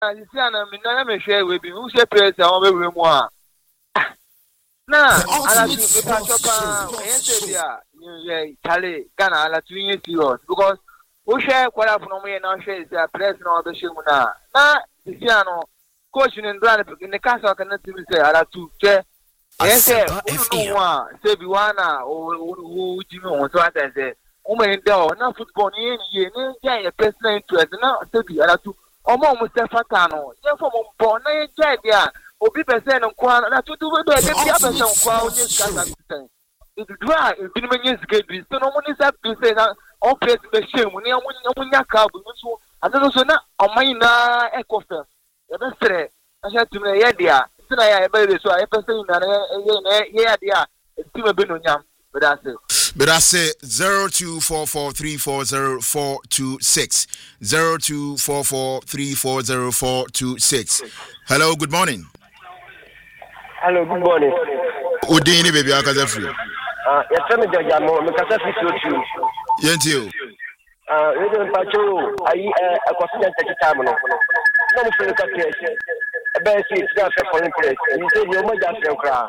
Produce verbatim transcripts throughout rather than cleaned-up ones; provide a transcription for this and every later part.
You see, I'm not going to share with you. Who say praise? I want to be more. Nah, I like to be part of a yeah, Charlie, Ghana, I like to be serious because we share what I've known me and now share is a press on the show now. Nah, the piano, coaching and brand in the castle, I cannot even say I like to share. Yes, sir. No one, say Biwana or who Jimmy wants to say, woman in there, not football, any year, a personal interest, not Sebi, I like to. Omo Mustafa Tano, therefore, born a idea. Obi percent on Kwan, and I to do with the other person on Kwan. If you try, if you mean, get this, so no one is up to say that all place the shame when you win your car. I don't know, not on my echo firm. The best, I had to make idea. So I better so I ever say that, yeah, yeah, it's still a bit on yam, but that's it. But I say zero two four four three four zero four two six zero two four four three four zero four two six. Hello, good morning. Hello, good morning. Udini baby, I can free. Uh, yes, I'm a judge. I'm a catastrophe too. Yentio. Uh, we don't patrol. I uh, a question at the time. No, no, for the case. A bad seat, that's a foreign place. You say you're my just your crowd.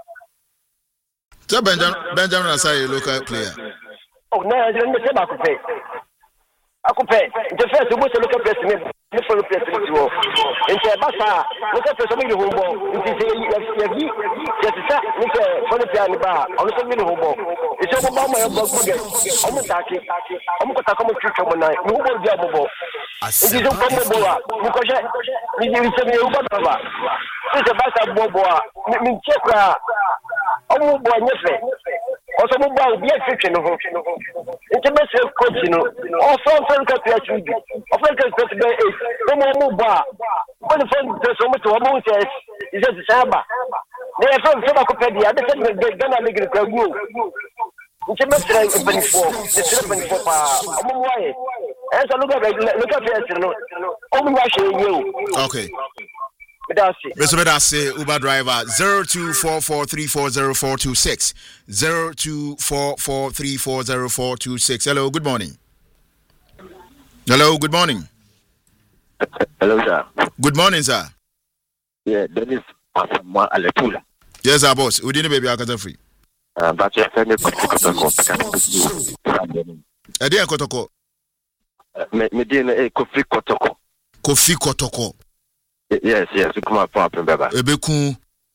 So Benjamin, Benjamin, I say local player. Oh, no, I didn't say I could pay. I could pay. The first was a local president, different president. In Bassa, look at something who will. It is just a set for the piano bar, on something who will. It's all about my book. I'm a tacky. I'm going to come to church one night. Who will be able? It is a combo because you send me a Baba. It's a Bassa Boboa. Check. Oh, boy, yes, also, mobile be a fiction of intimacy continue. Also, Franca Piachi, of Franca's birthday is no more mobile. When the phone does so much to a moon says, is it the Saba? They are from Sabacopedia, the same as they're gonna make it a move. Intimacy open for the seven for a mobile. As I look at it, look at it, only watching you. Okay. Mister Medase, Uber driver zero two four four three four zero four two six zero two four four three four zero four two six. Hello, good morning. Hello, good morning. Hello, sir. Good morning, sir. Yeah, Dennis Asamoah Alepula. Yes, sir, boss. We didn't baby Akata free. Uh, but you send me Kofi Kotoko. A dear Kotoko. Medina Kofi Kotoko. Kofi Kotoko. Yes, yes, you come up for a baby. A beku.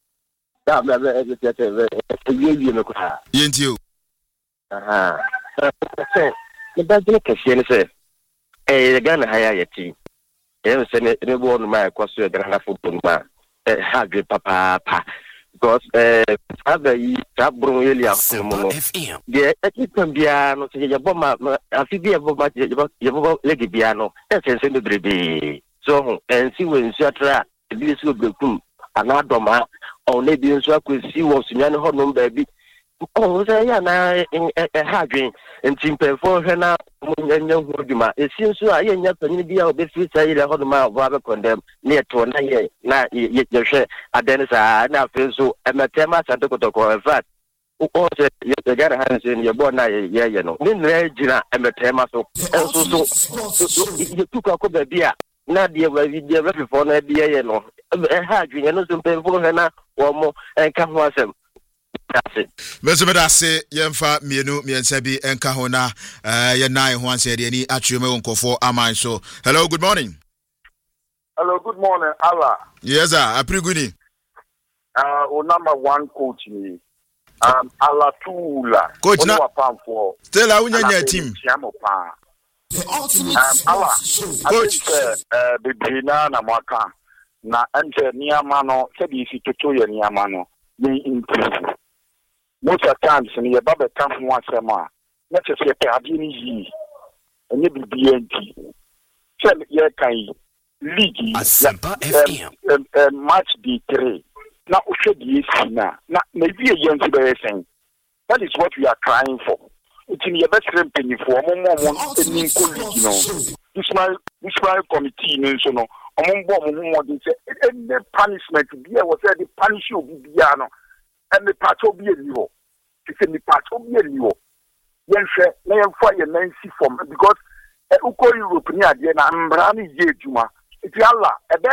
Yentio. Aha. The bad question is a gun higher yet. Ever send it in one of my question, Grand Football man. Have your papa. Because uh, other years, Brunelia, the Equipiano, your bomber, a figure of your leggy piano, that's a send the baby. So, and see when Satra, this will become an adoma, or maybe so I could see what's in your home, baby. Oh, they are now in a hard drink, and Timper for her now, and young Woodima. It seems so I ain't yet to be out this week. I hold them out rather condemn near to a night, not yet your share. At Dennis, I now feel so, and my temas at the Kotoko, in fact. Oh, you got a hands in your born, yeah, you know. Then Regina and the temas, and so you took a cup of beer. Not dear, where you dear before that dear, you know. A hard drink, and also pay for her one more, and come once. That's it. Mister Medase, Yemfa, Mienu, Miensebi, and Kahona, uh, Yanai, one said, any actual uncle for Amine. So, hello, good morning. Hello, good morning, Allah. Yes, sir, I pretty good. Uh, number one coach me. Um, Allah Tula. Coach, now, for. Still, I win your team. Um, Allah, coach, uh, Bibrina, Namaka, na enter Niamano, Sebi, Tutoya Niamano, may improve. Most of the times, in your Baba come from once a month, not just a Pardini, and you be B N T. Tell your kind, League, match the three. Now, should be now, maybe a young saying. That is what we are crying for. It's in your best company for a moment, and you know. This my this my committee, so no, among more than say, and the punishment to be was the punish you be piano, and the part will be a new. It's in the part will be a new. Yes, sir, I am for your Nancy form because a Uko Europe near the Ambrani Juma, If you Allah,